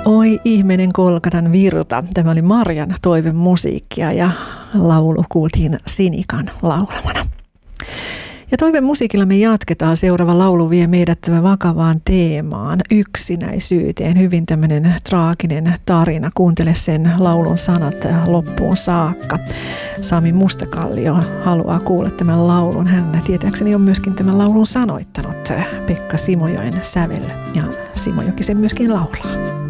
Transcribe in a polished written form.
Oi ihmeinen Kolkatan virta. Tämä oli Marjan toivemusiikkia ja laulu kuultiin Sinikan laulamana. Ja toivemusiikilla me jatketaan. Seuraava laulu vie meidät vakavaan teemaan, yksinäisyyteen. Hyvin tämmöinen traaginen tarina. Kuuntele sen laulun sanat loppuun saakka. Sami Mustakallio haluaa kuulla tämän laulun. Hän tietääkseni on myöskin tämän laulun sanoittanut. Pekka Simojoen sävel ja Simo Jokisen myöskin laulaa.